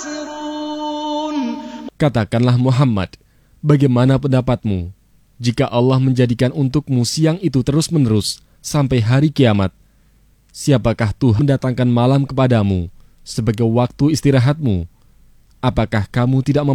Katakanlah Muhammad, bagaimana pendapatmu jika Allah menjadikan untukmu siang itu terus-menerus sampai hari kiamat? Siapakah Tuhan mendatangkan malam kepadamu sebagai waktu istirahatmu? Apakah kamu tidak